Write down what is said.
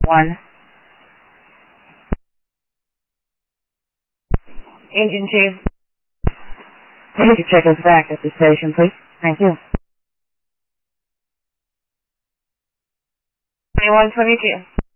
1. Engine Chief. Please check us back at the station, please. Thank you. 2122.